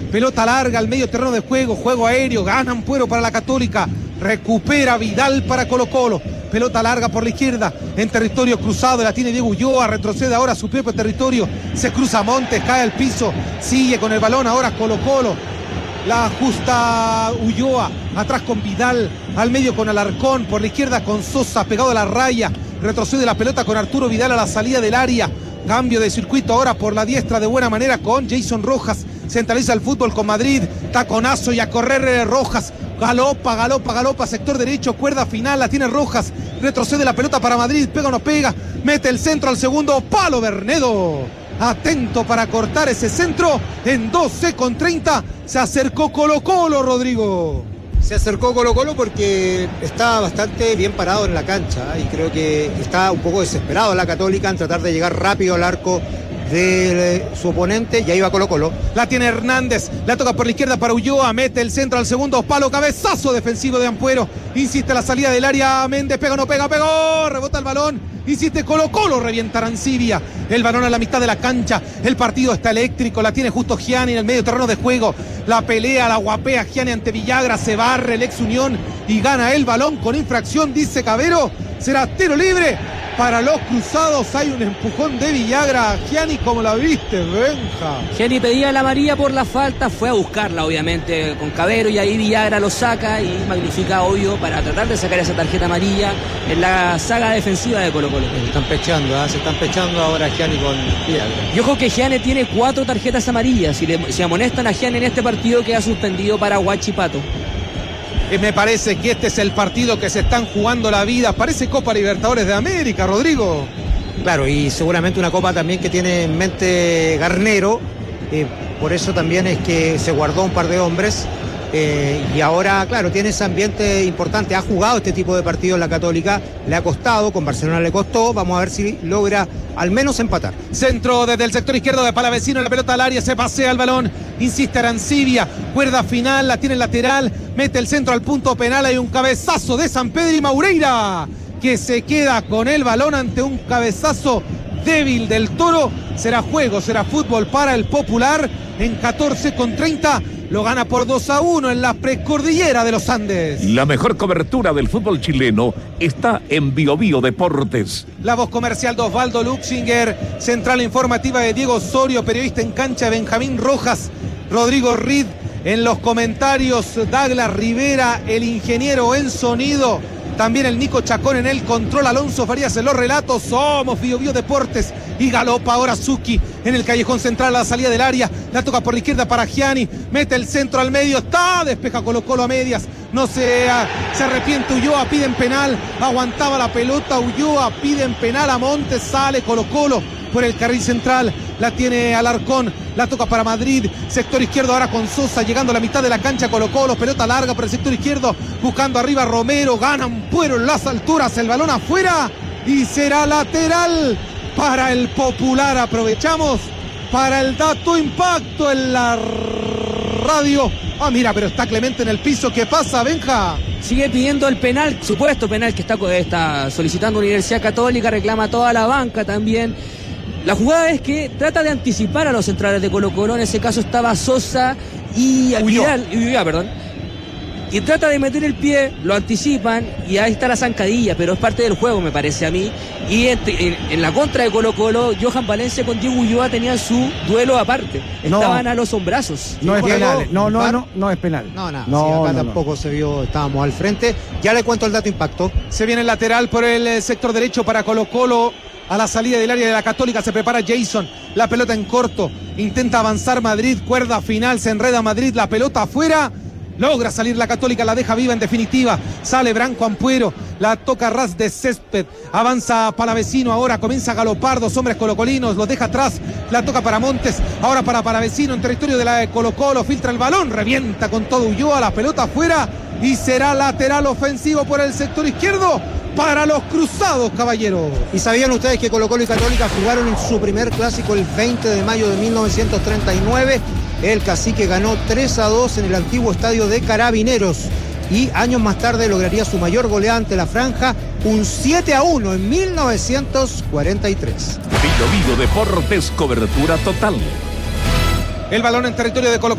pelota larga al medio terreno de juego aéreo, gana Ampuero para la Católica, recupera Vidal para Colo-Colo, pelota larga por la izquierda, en territorio cruzado, la tiene Diego Ulloa, retrocede ahora a su propio territorio, se cruza Montes, cae al piso, sigue con el balón ahora Colo-Colo, la ajusta Ulloa, atrás con Vidal, al medio con Alarcón, por la izquierda con Sosa, pegado a la raya, retrocede la pelota con Arturo Vidal a la salida del área, cambio de circuito ahora por la diestra de buena manera con Jason Rojas, centraliza el fútbol con Madrid, taconazo y a correr Rojas, galopa, sector derecho, cuerda final, la tiene Rojas, retrocede la pelota para Madrid, pega o no pega, mete el centro al segundo palo, Bernedo, atento para cortar ese centro, en 12:30, se acercó Colo-Colo, Rodrigo. Se acercó Colo-Colo porque está bastante bien parado en la cancha y creo que está un poco desesperado la Católica en tratar de llegar rápido al arco de su oponente, y ahí va Colo-Colo. La tiene Hernández, la toca por la izquierda para Ulloa, mete el centro al segundo palo, cabezazo defensivo de Ampuero, insiste la salida del área, Méndez pega o no pega, pegó, rebota el balón, insiste Colo-Colo, revienta Arancibia, el balón a la mitad de la cancha, el partido está eléctrico, la tiene justo Gianni en el medio terreno de juego, la pelea, la guapea Gianni ante Villagra, se barre el ex Unión y gana el balón con infracción, dice Cabero, será tiro libre para los cruzados. Hay un empujón de Villagra. Gianni, ¿cómo la viste, Benja? Gianni pedía la amarilla por la falta, fue a buscarla obviamente con Cabero y ahí Villagra lo saca y magnifica obvio para tratar de sacar esa tarjeta amarilla en la saga defensiva de Colo-Colo. Se están pechando ahora Gianni con Villagra. Y ojo que Gianni tiene 4 tarjetas amarillas. Si amonestan a Gianni en este partido, queda suspendido para Huachipato. Me parece que este es el partido que se están jugando la vida. Parece Copa Libertadores de América, Rodrigo. Claro, y seguramente una copa también que tiene en mente Garnero. Por eso también es que se guardó un par de hombres. Y ahora, claro, tiene ese ambiente importante. Ha jugado este tipo de partidos en la Católica. Le ha costado, con Barcelona le costó. Vamos a ver si logra al menos empatar. Centro desde el sector izquierdo de Palavecino, la pelota al área, se pasea el balón, insiste Arancibia, cuerda final, la tiene el lateral, mete el centro al punto penal, hay un cabezazo de San Pedro y Maureira, que se queda con el balón ante un cabezazo débil del Toro. Será juego, será fútbol para el Popular en 14:30. Lo gana por 2-1 en la precordillera de los Andes. La mejor cobertura del fútbol chileno está en Bio Bio Deportes. La voz comercial de Osvaldo Luxinger, central informativa de Diego Osorio, periodista en cancha de Benjamín Rojas, Rodrigo Reed en los comentarios, Douglas Rivera, el ingeniero en sonido, también el Nico Chacón en el control, Alonso Farías en los relatos. Somos Bio Bio Deportes y galopa ahora Suki en el callejón central a la salida del área, la toca por la izquierda para Gianni, mete el centro al medio, está, despeja Colo-Colo a medias, no se arrepiente Ulloa, piden penal, aguantaba la pelota Ulloa, piden penal a Montes, sale Colo-Colo por el carril central, la tiene Alarcón, la toca para Madrid, sector izquierdo ahora con Sosa, llegando a la mitad de la cancha Colo-Colo, pelota larga por el sector izquierdo, buscando arriba Romero, gana Ampuero en las alturas, el balón afuera y será lateral para el Popular. Aprovechamos para el dato impacto en la radio. Mira, pero está Clemente en el piso. ¿Qué pasa, Benja? Sigue pidiendo el penal, supuesto penal que está solicitando Universidad Católica, reclama toda la banca también. La jugada es que trata de anticipar a los centrales de Colo-Colo, en ese caso estaba Sosa y Vidal, y trata de meter el pie, lo anticipan y ahí está la zancadilla, pero es parte del juego me parece a mí. Y en la contra de Colo-Colo, Johan Valencia con Diego Ulloa tenían su duelo aparte, estaban a los hombrazos. No es penal, no es penal. Acá tampoco se vio, estábamos al frente. Ya le cuento el dato impacto. Se viene el lateral por el sector derecho para Colo-Colo. A la salida del área de la Católica se prepara Jason, la pelota en corto, intenta avanzar Madrid, cuerda final, se enreda Madrid, la pelota afuera, logra salir la Católica, la deja viva en definitiva, sale Branco Ampuero, la toca ras de césped, avanza Palavecino, ahora comienza a galopar, 2 hombres colocolinos, los deja atrás, la toca para Montes, ahora para Palavecino en territorio de la de Colo-Colo, filtra el balón, revienta con todo Ulloa, la pelota afuera y será lateral ofensivo por el sector izquierdo para los cruzados, caballeros. ¿Y sabían ustedes que Colo-Colo y Católica jugaron en su primer clásico el 20 de mayo de 1939? El Cacique ganó 3-2 en el antiguo estadio de Carabineros y años más tarde lograría su mayor goleada ante la franja, un 7-1 en 1943. Bio Bio Deportes, cobertura total. El balón en territorio de Colo-Colo.